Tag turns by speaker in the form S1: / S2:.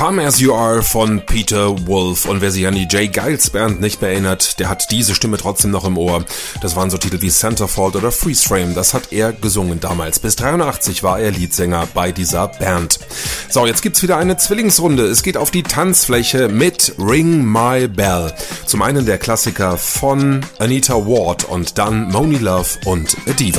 S1: Come As You Are von Peter Wolf. Und wer sich an die Jay Giles Band nicht mehr erinnert, der hat diese Stimme trotzdem noch im Ohr. Das waren so Titel wie Centerfold oder Freeze Frame. Das hat er gesungen damals. Bis 83 war er Leadsänger bei dieser Band. So, jetzt gibt's wieder eine Zwillingsrunde. Es geht auf die Tanzfläche mit Ring My Bell. Zum einen der Klassiker von Anita Ward und dann Monie Love und A Diva.